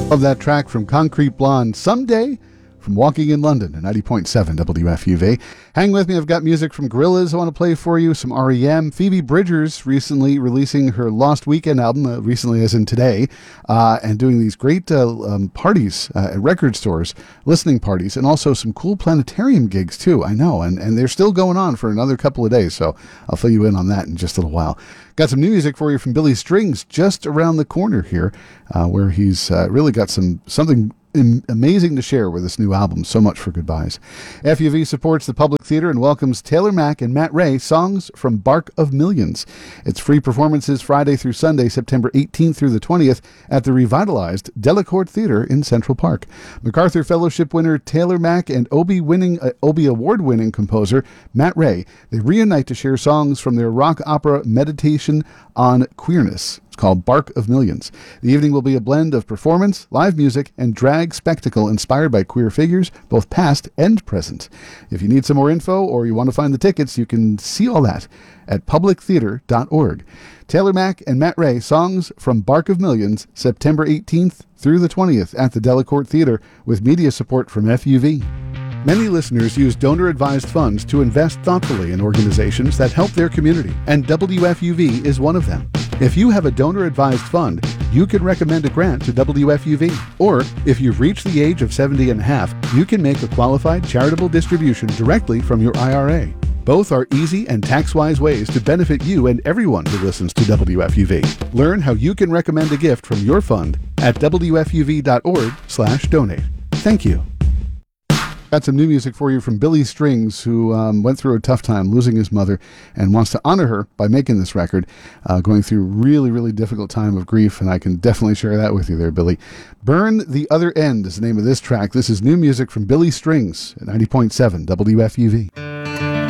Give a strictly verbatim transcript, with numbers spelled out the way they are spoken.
Of that track from Concrete Blonde, Someday, from Walking in London at ninety point seven W F U V. Hang with me, I've got music from Gorillaz I want to play for you, some R E M. Phoebe Bridgers recently releasing her Lost Weekend album, uh, recently as in today, uh, and doing these great uh, um, parties uh, at record stores, listening parties, and also some cool planetarium gigs too, I know, and, and they're still going on for another couple of days, so I'll fill you in on that in just a little while. Got some new music for you from Billy Strings just around the corner here, uh, where he's uh, really got some something amazing to share with this new album. So much for goodbyes. F U V supports the Public Theater and welcomes Taylor Mack and Matt Ray, songs from Bark of Millions. It's free performances Friday through Sunday, September eighteenth through the twentieth at the revitalized Delacorte Theater in Central Park. MacArthur Fellowship winner Taylor Mack and Obie winning uh, Obie Award-winning composer Matt Ray, they reunite to share songs from their rock opera Meditation on Queerness. Called Bark of Millions. The evening will be a blend of performance, live music, and drag spectacle inspired by queer figures, both past and present. If you need some more info or you want to find the tickets, you can see all that at public theater dot org. Taylor Mack and Matt Ray, songs from Bark of Millions, September eighteenth through the twentieth at the Delacorte Theater with media support from F U V. Many listeners use donor-advised funds to invest thoughtfully in organizations that help their community, and W F U V is one of them. If you have a donor-advised fund, you can recommend a grant to W F U V. Or, if you've reached the age of seventy and a half, you can make a qualified charitable distribution directly from your I R A. Both are easy and tax-wise ways to benefit you and everyone who listens to W F U V. Learn how you can recommend a gift from your fund at W F U V dot org slash donate. Thank you. Got some new music for you from Billy Strings, who um, went through a tough time losing his mother and wants to honor her by making this record, uh, going through a really, really difficult time of grief, and I can definitely share that with you there, Billy. Burn the Other End is the name of this track. This is new music from Billy Strings at ninety point seven W F U V.